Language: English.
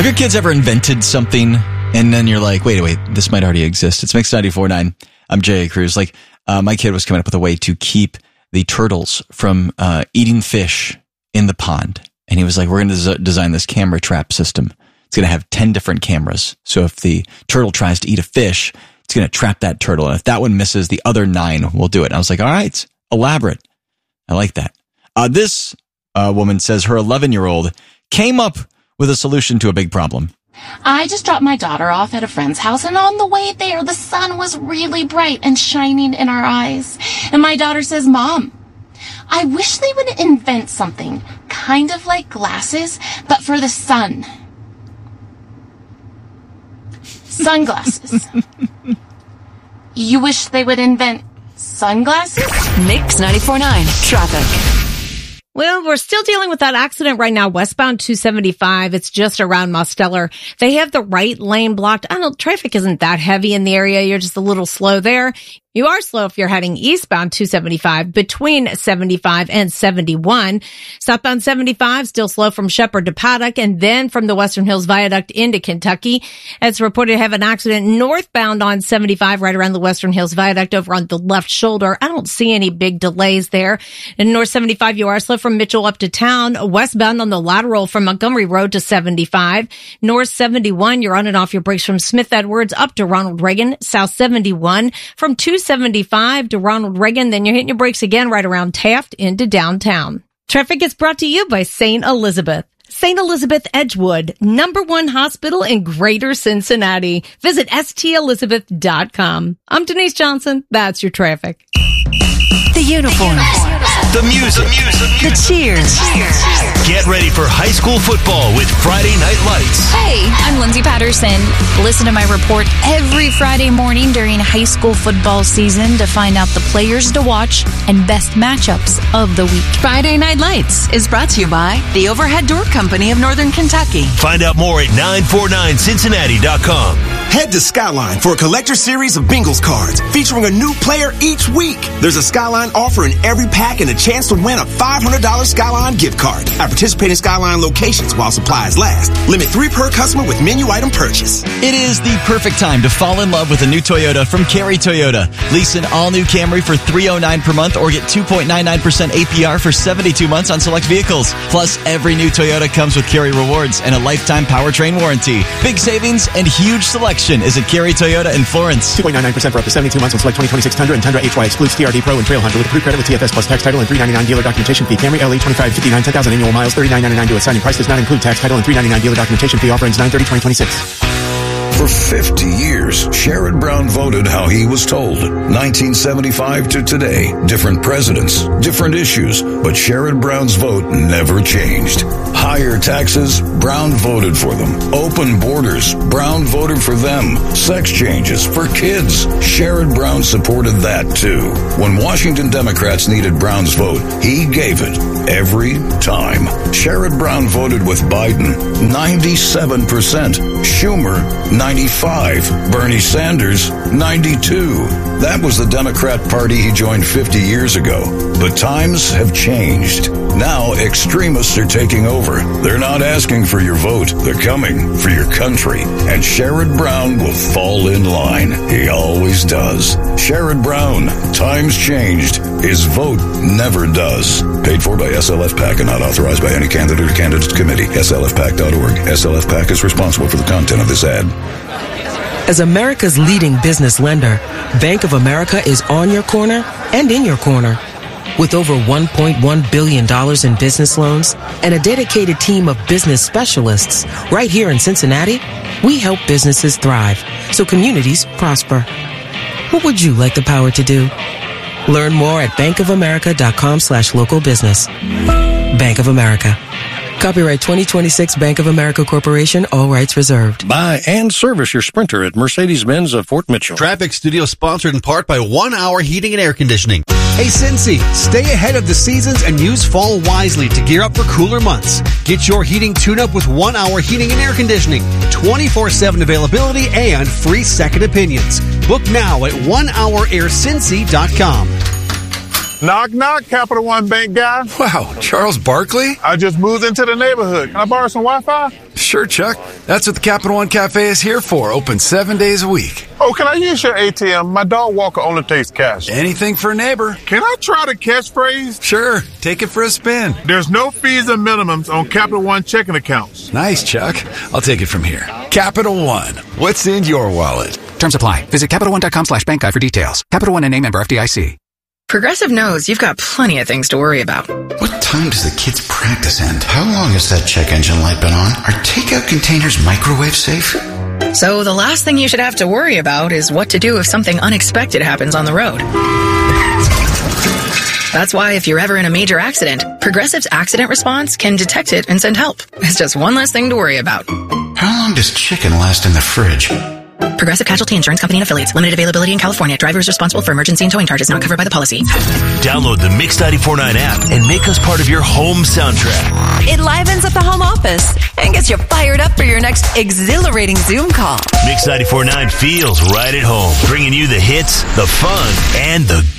Have your kids ever invented something and then you're like, wait, this might already exist? It's Mix 94.9. I'm Jay Cruz. My kid was coming up with a way to keep the turtles from eating fish in the pond. And he was like, we're going to design this camera trap system. It's going to have 10 different cameras. So if the turtle tries to eat a fish, it's going to trap that turtle. And if that one misses, the other 9 will do it. And I was like, all right, elaborate. I like that. This woman says her 11-year-old came up with a solution to a big problem. I just dropped my daughter off at a friend's house, and on the way there, the sun was really bright and shining in our eyes. And my daughter says, Mom, I wish they would invent something kind of like glasses, but for the sun. Sunglasses. You wish they would invent sunglasses? Mix 94.9 Traffic. Well, we're still dealing with that accident right now, westbound 275. It's just around Mosteller. They have the right lane blocked. I don't know, traffic isn't that heavy in the area. You're just a little slow there. You are slow if you're heading eastbound 275 between 75 and 71. Southbound 75 still slow from Shepherd to Paddock and then from the Western Hills Viaduct into Kentucky. It's reported to have an accident northbound on 75 right around the Western Hills Viaduct over on the left shoulder. I don't see any big delays there. In North 75, you are slow from Mitchell up to town. Westbound on the lateral from Montgomery Road to 75. North 71, you're on and off your brakes from Smith Edwards up to Ronald Reagan. South 71 from 275 to Ronald Reagan. Then you're hitting your brakes again right around Taft into downtown. Traffic is brought to you by St. Elizabeth. St. Elizabeth Edgewood, #1 hospital in Greater Cincinnati. Visit stelizabeth.com. I'm Denise Johnson. That's your traffic. The uniforms. The music. The cheers. Get ready for high school football with Friday Night Lights. Hey, I'm Lindsay Patterson. Listen to my report every Friday morning during high school football season to find out the players to watch and best matchups of the week. Friday Night Lights is brought to you by the Overhead Door Company of Northern Kentucky. Find out more at 949cincinnati.com. Head to Skyline for a collector series of Bengals cards featuring a new player each week. There's a Skyline offer in every pack and a chance to win a $500 Skyline gift card at participating Skyline locations while supplies last. Limit 3 per customer with menu item purchase. It is the perfect time to fall in love with a new Toyota from Carey Toyota. Lease an all-new Camry for $309 per month or get 2.99% APR for 72 months on select vehicles. Plus, every new Toyota comes with Carey Rewards and a lifetime powertrain warranty. Big savings and huge selection is at Carey Toyota in Florence. 2.99% for up to 72 months on select 2026 Tundra and Tundra HY excludes TRD Pro and Trailhunter with approved credit with TFS plus tax title and $399 dealer documentation fee. Camry LE 2559 10,000 annual miles $39.99 to assigning price does not include tax title and $399 dealer documentation fee. Offer ends 9/30/2026. For 50 years, Sherrod Brown voted how he was told. 1975 to today, different presidents, different issues, but Sherrod Brown's vote never changed. Higher taxes, Brown voted for them. Open borders, Brown voted for them. Sex changes for kids, Sherrod Brown supported that too. When Washington Democrats needed Brown's vote, he gave it every time. Sherrod Brown voted with Biden, 97%. Schumer, 95. Bernie Sanders, 92. That was the Democrat Party he joined 50 years ago. But times have changed. Now extremists are taking over. They're not asking for your vote. They're coming for your country. And Sherrod Brown will fall in line. He always does. Sherrod Brown. Times changed. His vote never does. Paid for by SLF PAC and not authorized by any candidate or candidates committee. SLFPAC.org. SLF PAC is responsible for the content of this ad. As America's leading business lender, Bank of America is on your corner and in your corner. With over $1.1 billion in business loans and a dedicated team of business specialists right here in Cincinnati, we help businesses thrive so communities prosper. What would you like the power to do? Learn more at bankofamerica.com/local business. Bank of America. Copyright 2026 Bank of America Corporation, all rights reserved. Buy and service your Sprinter at Mercedes-Benz of Fort Mitchell. Traffic Studio sponsored in part by 1 Hour Heating and Air Conditioning. Hey Cincy, stay ahead of the seasons and use fall wisely to gear up for cooler months. Get your heating tune-up with 1 Hour Heating and Air Conditioning, 24/7 availability and free second opinions. Book now at onehouraircincy.com. Knock, knock, Capital One Bank guy. Wow, Charles Barkley? I just moved into the neighborhood. Can I borrow some Wi-Fi? Sure, Chuck. That's what the Capital One Cafe is here for. Open 7 days a week. Oh, can I use your ATM? My dog walker only takes cash. Anything for a neighbor. Can I try the catchphrase? Sure. Take it for a spin. There's no fees or minimums on Capital One checking accounts. Nice, Chuck. I'll take it from here. Capital One. What's in your wallet? Terms apply. Visit CapitalOne.com/bank guide for details. Capital One and a member FDIC. Progressive knows you've got plenty of things to worry about. What time does the kids' practice end? How long has that check engine light been on? Are takeout containers microwave safe? So the last thing you should have to worry about is what to do if something unexpected happens on the road. That's why if you're ever in a major accident, Progressive's accident response can detect it and send help. It's just one less thing to worry about. How long does chicken last in the fridge? Progressive Casualty Insurance Company and Affiliates. Limited availability in California. Driver is responsible for emergency and towing charges not covered by the policy. Download the Mix 94.9 app and make us part of your home soundtrack. It livens up the home office and gets you fired up for your next exhilarating Zoom call. Mix 94.9 feels right at home, bringing you the hits, the fun, and the